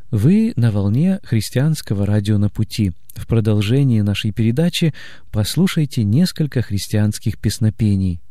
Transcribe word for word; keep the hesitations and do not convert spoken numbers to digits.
Вы на волне христианского радио «На пути». В продолжении нашей передачи послушайте несколько христианских песнопений.